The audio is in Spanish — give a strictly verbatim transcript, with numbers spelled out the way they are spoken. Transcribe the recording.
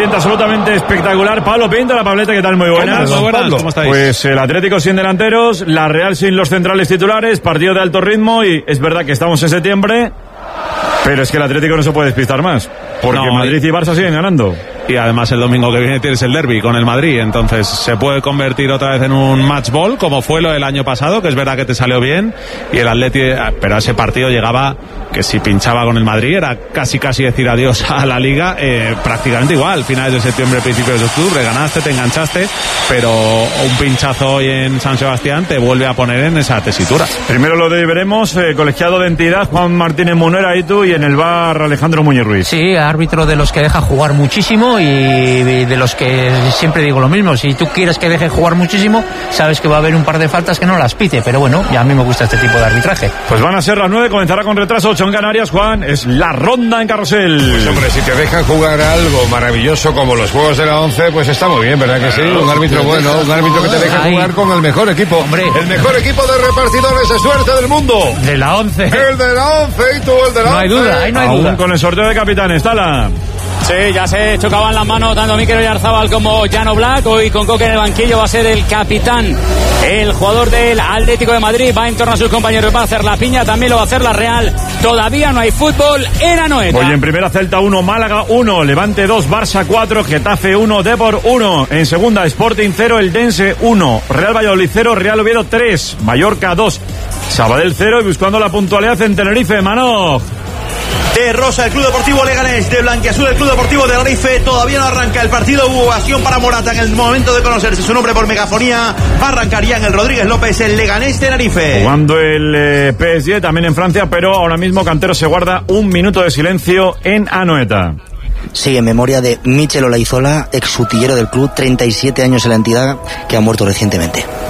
ambiente absolutamente espectacular. Pablo Pinto, la Pableta, ¿qué tal? Muy buenas. Muy buenas, ¿cómo estáis? Pues el Atlético sin delanteros, la Real sin los centrales titulares, partido de alto ritmo y es verdad que estamos en septiembre, pero es que el Atlético no se puede despistar más, porque no, Madrid y Barça siguen ganando. Y además el domingo que viene tienes el derbi con el Madrid, entonces se puede convertir otra vez en un match ball como fue lo del año pasado, que es verdad que te salió bien, y el Atleti, pero ese partido llegaba que si pinchaba con el Madrid era casi casi decir adiós a la Liga, eh, prácticamente igual, finales de septiembre, principios de octubre, ganaste, te enganchaste, pero un pinchazo hoy en San Sebastián te vuelve a poner en esa tesitura. Primero lo de veremos, eh, colegiado de entidad, Juan Martínez Munera y tú, y en el bar Alejandro Muñoz Ruiz. Sí, árbitro de los que deja jugar muchísimo y de los que siempre digo lo mismo, si tú quieres que deje jugar muchísimo, sabes que va a haber un par de faltas que no las pite, pero bueno, ya a mí me gusta este tipo de arbitraje. Pues van a ser las nueve, comenzará con retraso, ocho en Canarias, Juan, es la ronda en Carrusel. Pues hombre, si te dejan jugar algo maravilloso como los juegos de la once, pues está muy bien, ¿verdad que sí? Un árbitro bueno, un árbitro que te deja Ay. jugar con el mejor equipo, hombre, el mejor equipo de repartidores de suerte del mundo. De la once. El de la once y tú el de la no once. No hay duda, ahí no hay Aún duda. Con el sorteo de capitanes, Tala. Sí, ya se chocaban las manos tanto Mikel Oyarzabal como Llano Black. Hoy con Coque en el banquillo va a ser el capitán, el jugador del Atlético de Madrid. Va en torno a sus compañeros, va a hacer la piña, también lo va a hacer la Real. Todavía no hay fútbol en Anoeta. Hoy en primera, Celta uno, Málaga uno, Levante dos, Barça cuatro, Getafe uno, Depor uno. En segunda, Sporting cero, Eldense uno, Real Valladolid cero, Real Oviedo tres, Mallorca dos, Sabadell cero y buscando la puntualidad en Tenerife, Manoj. De rosa el Club Deportivo Leganés, de blanquiazul el Club Deportivo de Tenerife. Todavía no arranca el partido, hubo ovación para Morata en el momento de conocerse su nombre por megafonía. Arrancaría en el Rodríguez López el Leganés Tenerife. Jugando el eh, P S G también en Francia, pero ahora mismo Cantero se guarda un minuto de silencio en Anoeta. Sí, en memoria de Michel Olaizola, ex utillero del club, treinta y siete años en la entidad, que ha muerto recientemente.